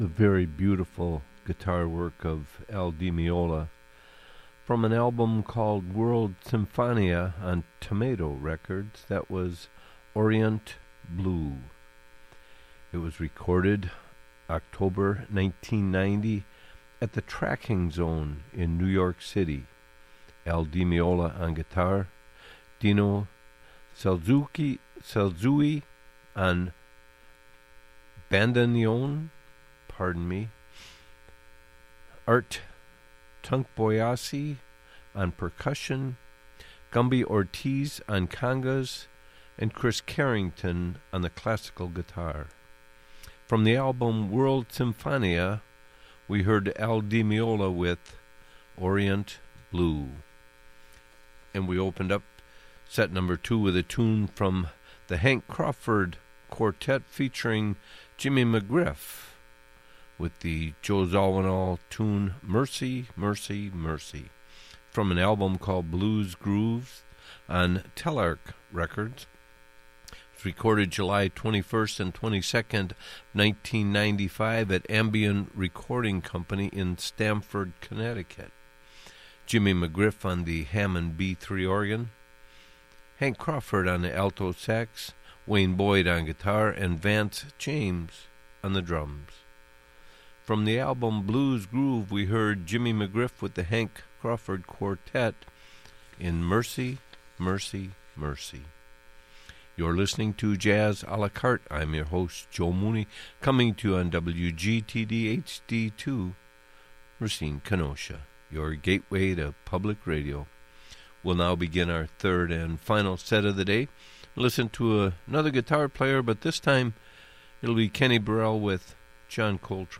the very beautiful guitar work of Al Di Meola from an album called World Symphonia on Tomato Records. That was Orient Blue. It was recorded October 1990 at the Tracking Zone in New York City. Al Di Meola on guitar, Dino Salzui on bandoneon, Art Tunkboyasi on percussion, Gumby Ortiz on congas, and Chris Carrington on the classical guitar. From the album World Symphonia, we heard Al Di Meola with Orient Blue. And we opened up set number 2 with a tune from the Hank Crawford Quartet featuring Jimmy McGriff with the Joe Zawinul tune Mercy, Mercy, Mercy from an album called Blues Grooves on Telarc Records. It's recorded July 21st and 22nd, 1995 at Ambient Recording Company in Stamford, Connecticut. Jimmy McGriff on the Hammond B3 organ, Hank Crawford on the alto sax, Wayne Boyd on guitar, and Vance James on the drums. From the album Blues Groove, we heard Jimmy McGriff with the Hank Crawford Quartet in Mercy, Mercy, Mercy. You're listening to Jazz a la carte. I'm your host, Joe Mooney, coming to you on WGTD HD2, Racine, Kenosha, your gateway to public radio. We'll now begin our third and final set of the day. Listen to another guitar player, but this time it'll be Kenny Burrell with John Coltrane.